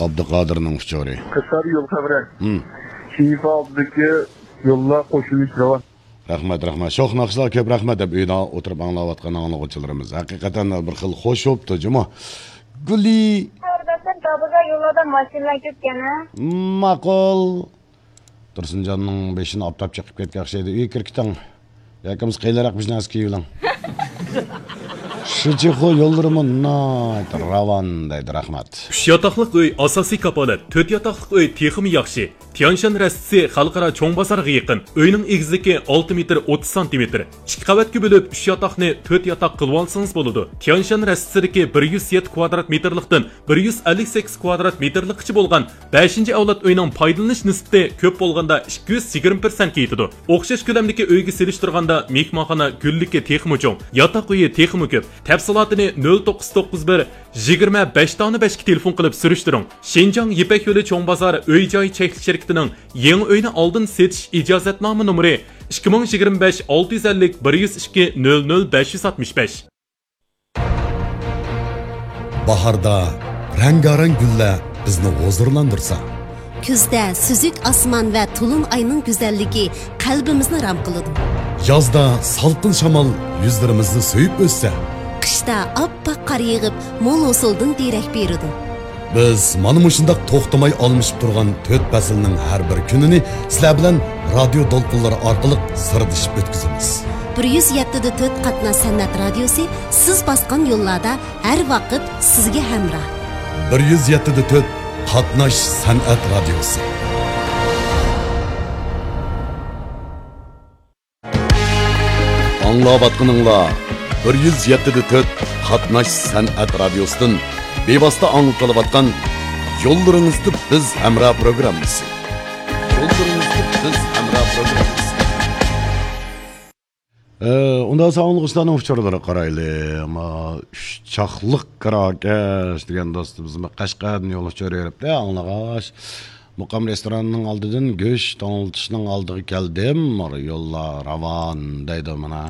Abdülkadir'nin uçuğu. Kısar yol haberi. Şifa aldaki yolla koşuluş var. Rahmet. Çok nakşılar köp rahmet deb uyda oturup anlavatkan anlıqçılarımız. Hakikaten bir xil hoş optu cuma. Guli. Oradasın tabuza yolda maşinlar köpkeni. Maqul. Tursuncanның beşini aptap çıkıp ketken şeydi. Uy kirkitan. Yakımız qeylarak bizden eski yılan. Şıcıqı yollarımın nayt ravan deydi rahmat. 3 yataqlıq uy asosiy kapolat, 4 yataqlıq uy texmi yaxshi. Tianshan rastisi xalqaro cho'ng bozorga yaqin. Uyning egizligi 6 metr 30 cm. 2 qavatga bo'lib 3 yataqni 4 yataq qilib olsangiz bo'ladi. Tianshan rastisidagi 107 kvadrat metrlikdan 158 kvadrat metrlikcha bo'lgan 5-avlod uyning foydalanish nisbati ko'p bo'lganda 220% yetadi. O'xshash ko'lamdagi uyga selishtirganda mehmonxona gulligi texmi cho'ng, yataq uyi texmi ko'p. Tafsilotini 0991 25 tani 5 ga telefon qilib surishtiring. Shenjang Yipak yo'li cho'ng bozor uy-joy cheklik shirkatining yangi uyni oldin setish ijozatnoma nomeri 2025 650 102 00 565. Baharda rengarenk gullar bizni huzurlandırsa. Kuzda süzük asman ve tulum ayının güzelliği kalbimizni ram kılıdı. Yazda salqin shamol yüzlerimizni söyüp ötse. Qishda oppoq qar yig'ib, mo'l usuldan derak beradi. Biz mana mushundaq to'xtamay almışıp turgan 4 faslning har bir kunini sizlar bilan radio to'lqinlari orqali sirdishib o'tkazamiz. 107.4 qatna san'at radiosi siz bosgan yo'llarda har vaqt sizga hamroh. 107.4 qatnash san'at radiosi. Anlavatqınınla 107.4 Qatnash san'at radiosidan bevosita anglatilayotgan Yo'llaringizda biz hamroh programmasi. Undan sağlıqçılarning uçurlari qarayli. Ama chaqliq Karakesh degan do'stimiz Qashqardan yo'l uchiribdi. Anglag'ash Muqam restoranining oldidan go'sht toniltishning oldiga keldim. Yo'llar ravon deydi mana.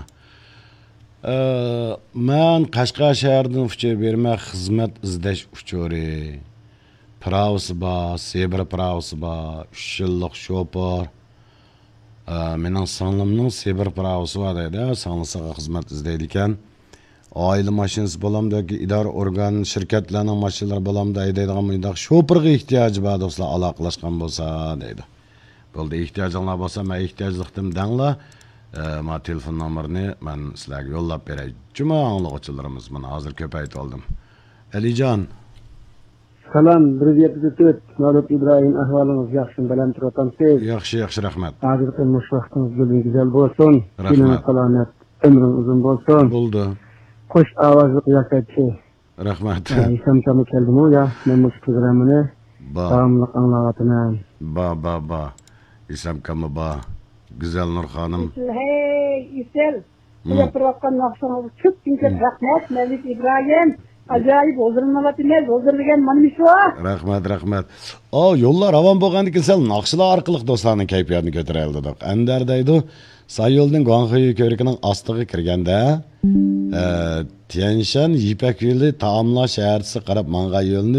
Men Qashqar shahridan uchib berma xizmat izlash uchuri. Pravsi bor, Sebra pravsi bor, 3 yillik shoför. Mening singlimning Sebra pravsi bor deydi. Singlisiga xizmat izlaydi ekan. Oila mashinasi bo'lamda yoki idora organ shirkatlarning mashinalari bo'lamda haydaydigan mundaq shofirga ehtiyoji bor do'stlar aloqalashgan bo'lsa deydi. Bo'ldi ehtiyojinglar bo'lsa, men ehtiyojliqdim danglar. Ma telefon nomerini men sizlarga yo'llab beray. Juma anglag'uchilarimiz mana hozir ko'paytib oldim. Alijon. Salam, 174 Mavlud İbrahim ahvolimiz yaxshi bilan turibsiz. Yaxshi rahmat. Hozir turmush vaqtingiz go'zal bo'lsin. Rahmat. Salomat, umringiz uzun bo'lsin. Bo'ldi. Qo'sh ovozli yashachi. Rahmat. Isham keldim-ku ya, men bu programmani davomli anglayapman. Ba. İsam kamı ba. Güzel Nur Hanım. Hey, İsel. Bu yapılan naqşanız çok dinkel rahmat Mevlid İbrahim. Acayip hozurlanmalatınız, hozurlagan mana shu. Rahmat. Yo'llar ravon bo'lgandan keyin sal naqshlar orqali do'stlarning kayfiyatini ko'taraylik. Andar deydi, Sayolning Guangxi ko'rikining ostiga kirganda, Tianshan Yipak yo'li taomlar shaharchisi qarab manga yo'lni